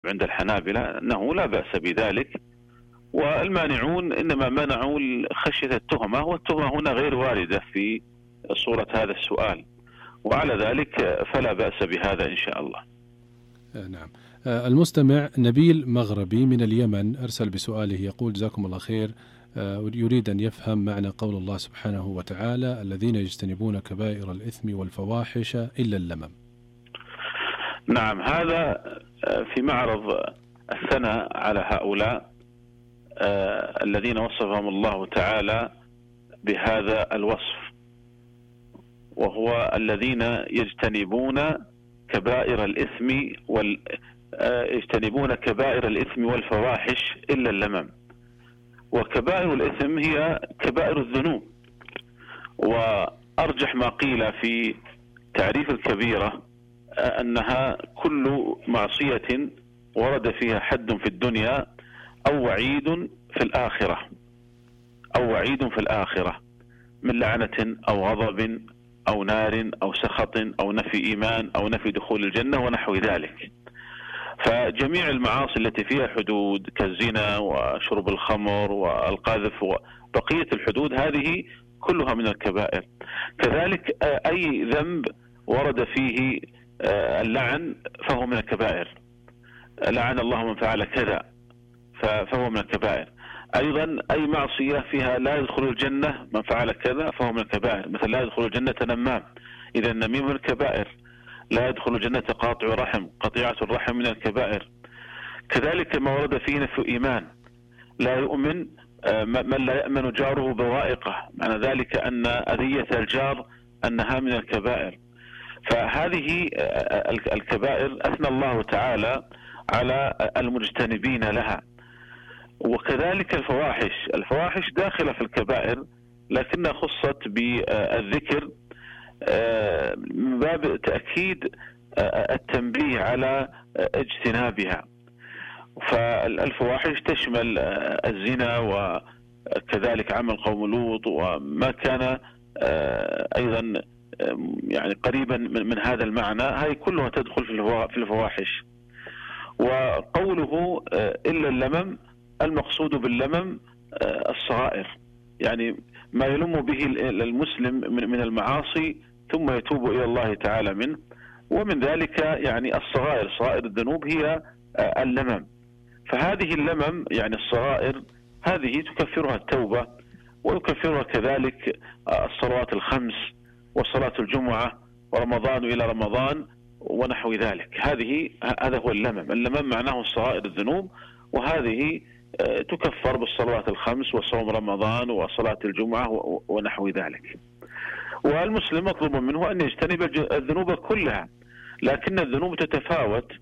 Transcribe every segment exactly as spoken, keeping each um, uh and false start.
عند الحنابلة أنه لا بأس بذلك، والمانعون إنما منعوا خشية التهمة، والتهمة هنا غير واردة في صورة هذا السؤال، وعلى ذلك فلا بأس بهذا إن شاء الله. نعم. المستمع نبيل مغربي من اليمن أرسل بسؤاله يقول: جزاكم الله خير، يريد أن يفهم معنى قول الله سبحانه وتعالى: الذين يجتنبون كبائر الإثم والفواحش إلا اللمم. نعم، هذا في معرض الثناء على هؤلاء آه الذين وصفهم الله تعالى بهذا الوصف، وهو الذين يجتنبون كبائر الإثم وال آه يجتنبون كبائر الإثم والفواحش إلا اللمم. وكبائر الإثم هي كبائر الذنوب، وأرجح ما قيل في تعريف الكبيرة آه أنها كل معصية ورد فيها حد في الدنيا أو وعيد في الآخرة أو وعيد في الآخرة من لعنة أو غضب أو نار أو سخط أو نفي إيمان أو نفي دخول الجنة ونحو ذلك. فجميع المعاصي التي فيها حدود كالزنا وشرب الخمر والقذف وبقية الحدود هذه كلها من الكبائر. كذلك أي ذنب ورد فيه اللعن فهو من الكبائر، لعن الله من فعل كذا فهو من الكبائر. أيضا أي معصية فيها لا يدخل الجنة من فعل كذا فهو من الكبائر، مثل لا يدخل الجنة نمام، إذا النميم من الكبائر. لا يدخل الجنة قاطع رحم، قطيعة الرحم من الكبائر. كذلك ما ورد فيه نفي إيمان، لا يؤمن من لا يأمن جاره بوائقه، معنى ذلك أن أذية الجار أنها من الكبائر. فهذه الكبائر أثنى الله تعالى على المجتنبين لها. وكذلك الفواحش، الفواحش داخلة في الكبائر لكنها خصت بالذكر من باب تأكيد التنبيه على اجتنابها. فالفواحش تشمل الزنا وكذلك عمل قوم لوط وما كان أيضا يعني قريبا من هذا المعنى، هاي كلها تدخل في الفواحش. وقوله إلا اللمم، المقصود باللمم الصغائر، يعني ما يلم به المسلم من المعاصي ثم يتوب إلى الله تعالى منه، ومن ذلك يعني الصغائر، صغائر الذنوب هي اللمم. فهذه اللمم يعني الصغائر هذه تكفرها التوبة، ويكفرها كذلك الصلوات الخمس وصلاة الجمعة ورمضان إلى رمضان ونحو ذلك. هذه هذا هو اللمم. اللمم معناه صغائر الذنوب، وهذه تكفر بالصلوات الخمس وصوم رمضان وصلاة الجمعة ونحو ذلك. والمسلم مطلوب منه أن يجتنب الذنوب كلها، لكن الذنوب تتفاوت،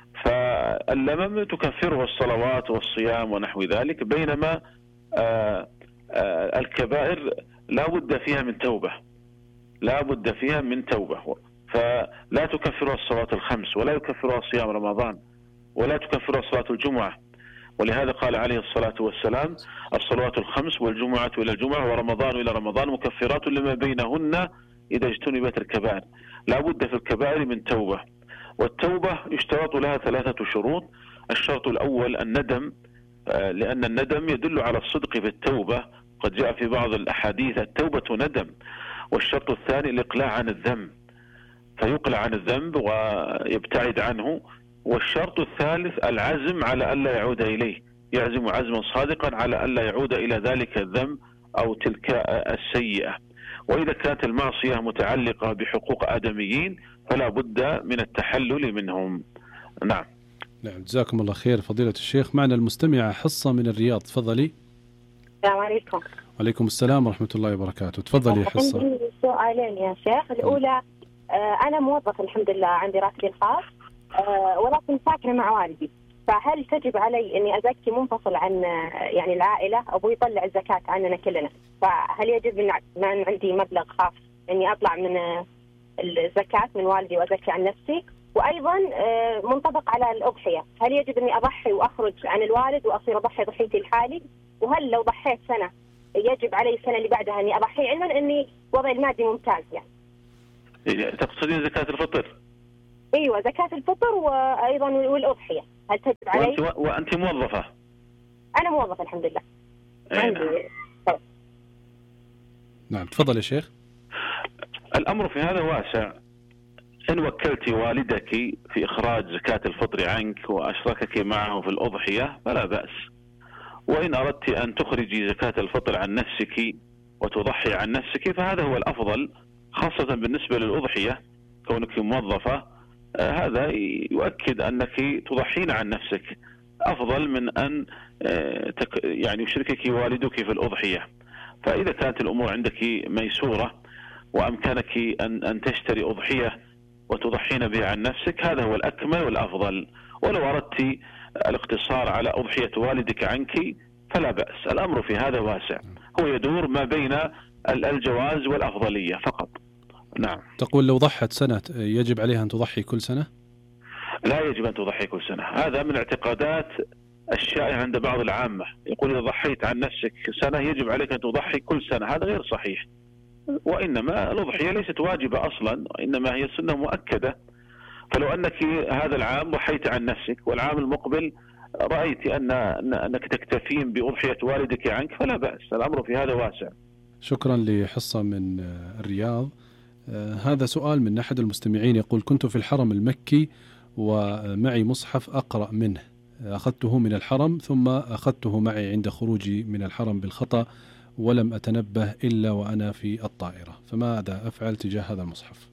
فاللمم تكفره الصلوات والصيام ونحو ذلك، بينما آآ آآ الكبائر لا بد فيها من توبة، لا بد فيها من توبة. فلا تكفرها الصلوات الخمس، ولا يكفرها صيام رمضان، ولا تكفرها صلاة الجمعة. ولهذا قال عليه الصلاة والسلام: الصلوات الخمس والجمعة إلى الجمعة ورمضان إلى رمضان مكفرات لما بينهن إذا اجتنبت الكبائر. لا بد في الكبائر من توبة، والتوبة يشترط لها ثلاثة شروط. الشرط الأول الندم، لأن الندم يدل على الصدق في التوبة، قد جاء في بعض الأحاديث التوبة ندم. والشرط الثاني الإقلاع عن الذنب، فيقلع عن الذنب ويبتعد عنه. والشرط الثالث العزم على ألا يعود إليه، يعزم عزما صادقا على ألا يعود إلى ذلك الذنب أو تلك السيئة. وإذا كانت المعصية متعلقة بحقوق آدميين فلا بد من التحلل منهم. نعم. نعم، جزاكم الله خير فضيلة الشيخ. معنا المستمعة حصة من الرياض، تفضلي. السلام عليكم. وعليكم السلام ورحمة الله وبركاته، تفضلي يا حصة. عندي سؤالين يا شيخ. الأولى، أنا موظف الحمد لله، عندي راتبي الخاص، ولكن ساكنة مع والدي، فهل تجب علي إني أزكي منفصل عن يعني العائلة؟ أبوي يطلع الزكاة عننا كلنا، فهل يجب أن عندي مبلغ خاص إني أطلع من الزكاة من والدي وأزكي عن نفسي؟ وأيضا منطبق على الأضحية، هل يجب إني أضحي وأخرج عن الوالد وأصير أضحي ضحيتي الحالي؟ وهل لو ضحيت سنة يجب علي السنة اللي بعدها إني أضحي، علما إني وضعي المادي ممتاز يعني؟ تقصدين زكاة الفطر؟ ايوه، زكاة الفطر وايضا والاضحية. هل تجب علي؟ وأنت, وأنت موظفة؟ أنا موظفة الحمد لله. عندي. نعم تفضل يا شيخ. الأمر في هذا واسع. إن وكلت والدك في إخراج زكاة الفطر عنك وأشركك معه في الأضحية فلا بأس. وإن أردت أن تخرجي زكاة الفطر عن نفسك وتضحي عن نفسك فهذا هو الأفضل، خاصة بالنسبة للأضحية كونك موظفة. آه هذا يؤكد أنك تضحين عن نفسك أفضل من أن آه تك يعني يشركك والدك في الأضحية. فإذا كانت الأمور عندك ميسورة وأمكانك أن أن تشتري أضحية وتضحين بها عن نفسك هذا هو الأكمل والأفضل. ولو أردت الاقتصار على أضحية والدك عنك فلا بأس. الأمر في هذا واسع، هو يدور ما بين الجواز والأفضلية فقط. نعم. تقول لو ضحت سنة يجب عليها أن تضحي كل سنة؟ لا يجب أن تضحي كل سنة. هذا من الاعتقادات الشائعة عند بعض العامة، يقول إذا ضحيت عن نفسك سنة يجب عليك أن تضحي كل سنة. هذا غير صحيح، وإنما الأضحية ليست واجبة أصلا، وإنما هي سنة مؤكدة. فلو أنك هذا العام ضحيت عن نفسك والعام المقبل رأيت أن أنك تكتفين بأضحية والدك عنك فلا بأس. الأمر في هذا واسع. شكرا لحصة من الرياض. هذا سؤال من أحد المستمعين يقول كنت في الحرم المكي ومعي مصحف أقرأ منه، أخذته من الحرم ثم أخذته معي عند خروجي من الحرم بالخطأ ولم أتنبه إلا وأنا في الطائرة، فماذا أفعل تجاه هذا المصحف؟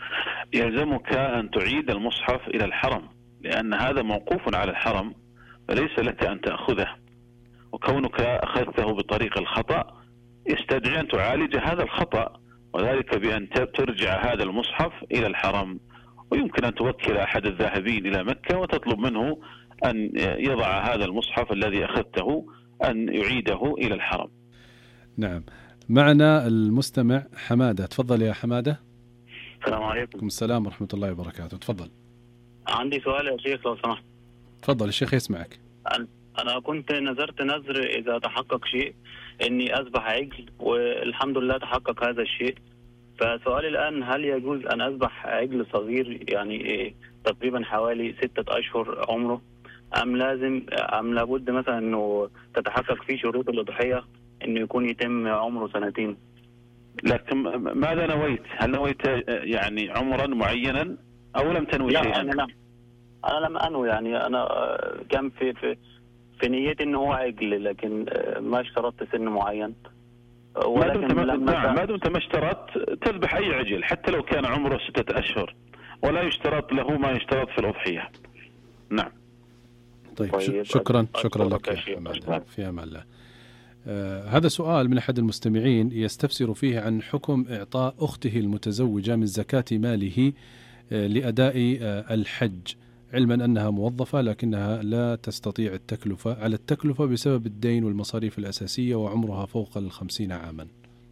يلزمك أن تعيد المصحف إلى الحرم، لأن هذا موقوف على الحرم فليس لك أن تأخذه، وكونك أخذته بطريق الخطأ يستدعي أن تعالج هذا الخطأ، وذلك بأن ترجع هذا المصحف إلى الحرم. ويمكن أن توكل أحد الذاهبين إلى مكة وتطلب منه أن يضع هذا المصحف الذي أخذته أن يعيده إلى الحرم. نعم. معنا المستمع حمادة. تفضل يا حمادة. السلام عليكم. السلام ورحمة الله وبركاته. تفضل. عندي سؤال يا شيخ لو سمحت. تفضل الشيخ يسمعك. أنا كنت نذرت نذر إذا تحقق شيء إني أذبح عجل، والحمد لله تحقق هذا الشيء. فسؤالي الآن هل يجوز أن أذبح عجل صغير يعني تقريبا حوالي ستة أشهر عمره، أم لازم أم لابد مثلا إنه تتحقق فيه شروط الأضحية إنه يكون يتم عمره سنتين؟ لكن ماذا نويت؟ هل نويت يعني عمرا معينا أو لم تنوي لا شيئا؟ أنا لا أنا لم أنوي، يعني أنا كان في في في نيتي إنه هو عجل، لكن ما اشترطت سن معين. ولكن ما دمت ما دمت ما اشترطت تذبح أي عجل حتى لو كان عمره ستة أشهر، ولا يشترط له ما يشترط في الأضحية. نعم. طيب, طيب شكرا شكرا لك يا حماد. في أمان الله. آه هذا سؤال من أحد المستمعين يستفسر فيه عن حكم إعطاء أخته المتزوجة من زكاة ماله آه لأداء آه الحج، علما أنها موظفة لكنها لا تستطيع التكلفة على التكلفة بسبب الدين والمصاريف الأساسية وعمرها فوق الخمسين عاما.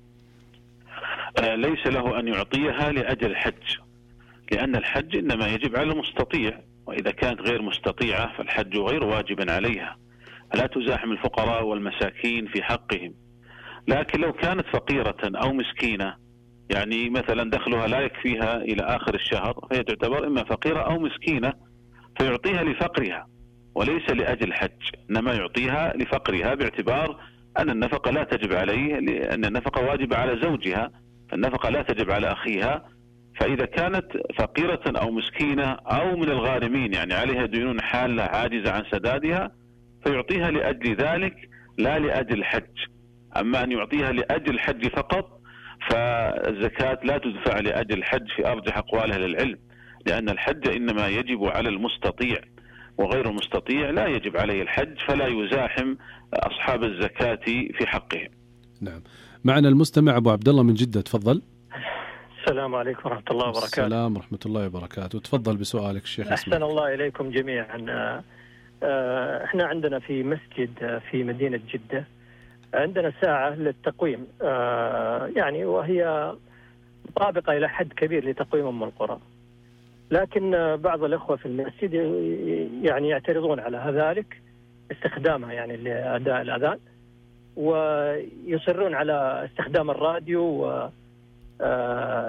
آه ليس له أن يعطيها لأجل الحج، لأن الحج إنما يجب على المستطيع، وإذا كانت غير مستطيعة فالحج غير واجب عليها، لا تزاحم الفقراء والمساكين في حقهم. لكن لو كانت فقيرة أو مسكينة، يعني مثلا دخلها لا يكفيها إلى آخر الشهر، فهي تعتبر إما فقيرة أو مسكينة، فيعطيها لفقرها وليس لأجل الحج، إنما يعطيها لفقرها باعتبار أن النفقة لا تجب عليه، لأن النفقة واجبة على زوجها، فالنفقة لا تجب على أخيها. فإذا كانت فقيرة أو مسكينة أو من الغارمين يعني عليها ديون حالة عاجزة عن سدادها فيعطيها لأجل ذلك لا لأجل الحج. أما أن يعطيها لأجل الحج فقط فالزكاة لا تدفع لأجل الحج في أرجح أقوال أهل العلم، لأن الحج إنما يجب على المستطيع، وغير المستطيع لا يجب عليه الحج، فلا يزاحم أصحاب الزكاة في حقهم. نعم. معنا المستمع أبو عبد الله من جدة. تفضل. السلام عليكم ورحمة الله وبركاته. السلام ورحمة الله وبركاته. تفضل بسؤالك الشيخ. أحسن الله إليكم جميعا. احنا عندنا في مسجد في مدينة جدة عندنا ساعة للتقويم، يعني وهي مطابقة إلى حد كبير لتقويم أم القرى، لكن بعض الأخوة في المسجد يعني يعترضون على ذلك استخدامها يعني لأداء الأذان، ويصرون على استخدام الراديو و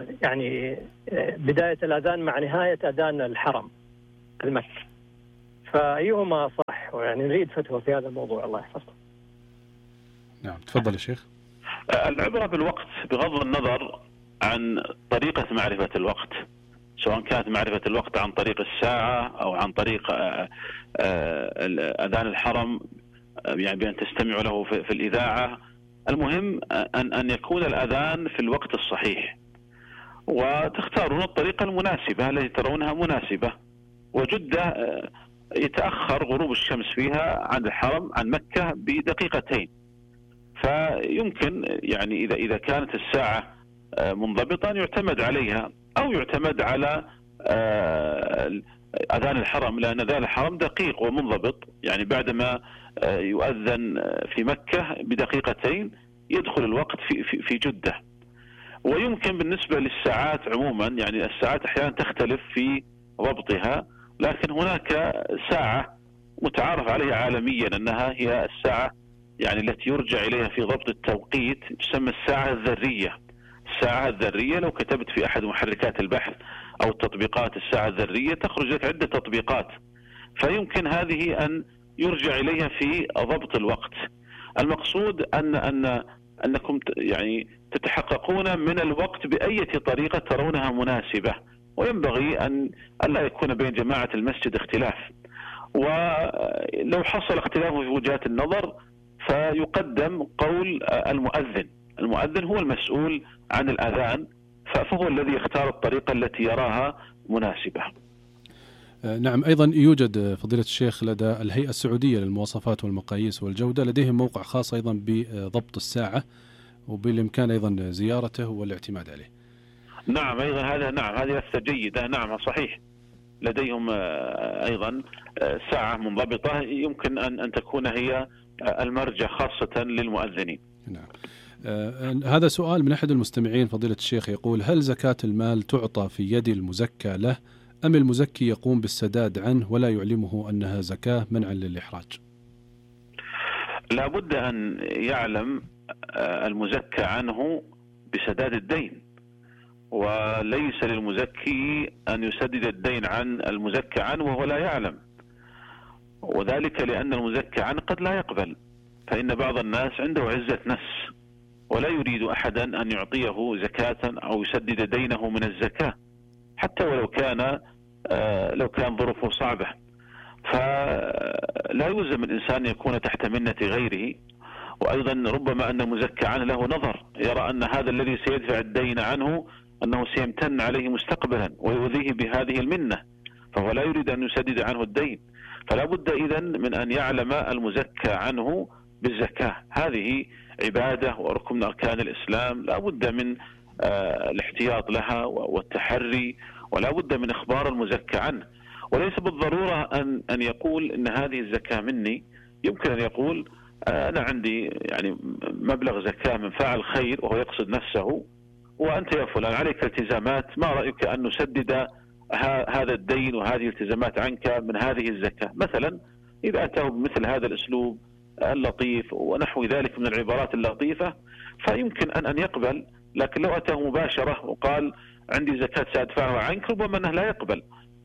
يعني بداية الأذان مع نهاية أذان الحرم المكي. فأيهما صح؟ يعني نريد فتوى في هذا الموضوع، الله يحفظكم. نعم تفضل يا شيخ. العبرة بالوقت بغض النظر عن طريقة معرفة الوقت، سواء كانت معرفة الوقت عن طريق الساعة أو عن طريق أذان الحرم، يعني بأن تستمعوا له في الإذاعة. المهم أن أن يكون الأذان في الوقت الصحيح، وتختارون الطريقة المناسبة التي ترونها مناسبة. وجدة يتأخر غروب الشمس فيها عن الحرم عن مكة بدقيقتين، فيمكن يعني إذا إذا كانت الساعة منضبطة يعتمد عليها، أو يعتمد على أذان الحرم، لأن أذان الحرم دقيق ومنضبط، يعني بعدما يؤذن في مكة بدقيقتين يدخل الوقت في في في جدة. ويمكن بالنسبة للساعات عموما، يعني الساعات أحيانا تختلف في ضبطها، لكن هناك ساعة متعارف عليها عالميا أنها هي الساعة يعني التي يرجع إليها في ضبط التوقيت، تسمى الساعة الذرية. الساعة الذرية لو كتبت في أحد محركات البحث أو التطبيقات الساعة الذرية تخرج لك عدة تطبيقات، فيمكن هذه أن يرجع إليها في ضبط الوقت. المقصود أن أن أنكم يعني تتحققون من الوقت بأي طريقة ترونها مناسبة، وينبغي أن ألا يكون بين جماعة المسجد اختلاف. ولو حصل اختلاف في وجهات النظر فيقدم قول المؤذن، المؤذن هو المسؤول عن الأذان، فهو الذي يختار الطريقة التي يراها مناسبة. نعم، أيضا يوجد فضيلة الشيخ لدى الهيئة السعودية للمواصفات والمقاييس والجودة لديهم موقع خاص أيضا بضبط الساعة، وبالإمكان أيضا زيارته والاعتماد عليه. نعم أيضا هذا نعم هذه لفتة جيدة. نعم صحيح، لديهم أيضا ساعة منضبطة يمكن أن أن تكون هي المرجع خاصة للمؤذنين. نعم. آه هذا سؤال من أحد المستمعين فضيلة الشيخ، يقول: هل زكاة المال تعطى في يد المزكى له، أم المزكي يقوم بالسداد عنه ولا يعلمه أنها زكاة منعا للإحراج؟ لا بد أن يعلم المزكى عنه بسداد الدين، وليس للمزكي أن يسدد الدين عن المزكى عنه وهو لا يعلم، وذلك لأن المزكى عنه قد لا يقبل، فإن بعض الناس عنده عزة نفس ولا يريد أحدا أن يعطيه زكاة أو يسدد دينه من الزكاة، حتى ولو كان لو كان ظروفه صعبة. فلا يلزم الإنسان يكون تحت منة غيره. وأيضا ربما أن المزكى عنه له نظر، يرى أن هذا الذي سيدفع الدين عنه أنه سيمتن عليه مستقبلا ويؤذيه بهذه المنة، فهو لا يريد أن يسدد عنه الدين. فلا بد إذن من أن يعلم المزكى عنه بالزكاة، هذه عبادة وركن من أركان الإسلام، لا بد من آه الاحتياط لها والتحري، ولا بد من إخبار المزكى عنه. وليس بالضرورة أن أن يقول إن هذه الزكاة مني، يمكن أن يقول آه أنا عندي يعني مبلغ زكاة من فاعل خير وهو يقصد نفسه، وأنت يا فلان عليك التزامات، ما رأيك أن نسدد هذا الدين وهذه التزامات عنك من هذه الزكاة مثلا. إذا أتاه بمثل هذا الأسلوب اللطيف ونحو ذلك من العبارات اللطيفة فيمكن أن أن يقبل، لكن لو أتاه مباشرة وقال عندي زكاة سأدفعها عنك ربما أنه لا يقبل،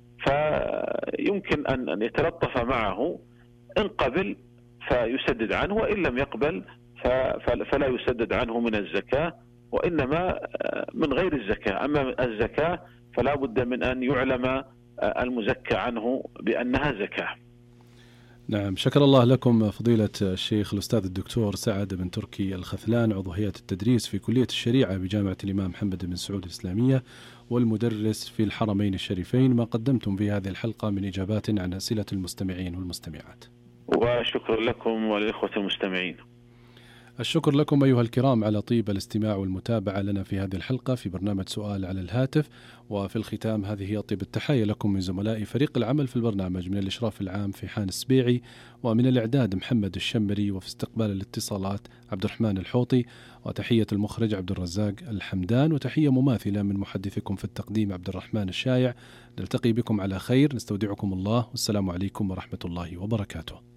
فيمكن أن أن يتلطف معه، إن قبل فيسدد عنه، وإن لم يقبل فلا يسدد عنه من الزكاة، وإنما من غير الزكاة. أما الزكاة فلا بد من أن يعلم المزكى عنه بأنها زكاة. نعم، شكر الله لكم فضيلة الشيخ الأستاذ الدكتور سعد بن تركي الخثلان، عضو هيئة التدريس في كلية الشريعة بجامعة الإمام محمد بن سعود الإسلامية والمدرس في الحرمين الشريفين، ما قدمتم في هذه الحلقة من إجابات عن أسئلة المستمعين والمستمعات. وشكر لكم وللإخوة المستمعين. الشكر لكم أيها الكرام على طيب الاستماع والمتابعة لنا في هذه الحلقة في برنامج سؤال على الهاتف. وفي الختام هذه هي طيب التحية لكم من زملاء فريق العمل في البرنامج، من الإشراف العام فيحان السبيعي، ومن الإعداد محمد الشمري، وفي استقبال الاتصالات عبد الرحمن الحوطي، وتحية المخرج عبد الرزاق الحمدان، وتحية مماثلة من محدثكم في التقديم عبد الرحمن الشايع. نلتقي بكم على خير، نستودعكم الله، والسلام عليكم ورحمة الله وبركاته.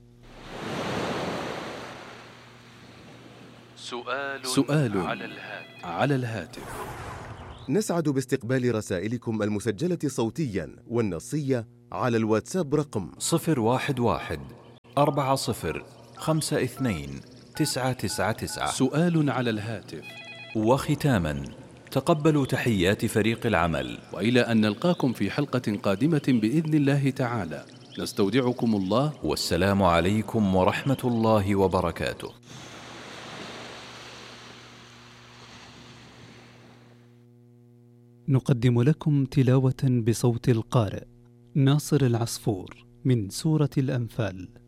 سؤال, سؤال على الهاتف, على الهاتف. نسعد باستقبال رسائلكم المسجلة صوتيا والنصية على الواتساب رقم صفر واحد واحد أربعة صفر خمسة اثنين تسعة تسعة تسعة. سؤال على الهاتف. وختاما، تقبلوا تحيات فريق العمل، وإلى أن نلقاكم في حلقة قادمة بإذن الله تعالى، نستودعكم الله، والسلام عليكم ورحمة الله وبركاته. نقدم لكم تلاوة بصوت القارئ ناصر العصفور من سورة الأنفال.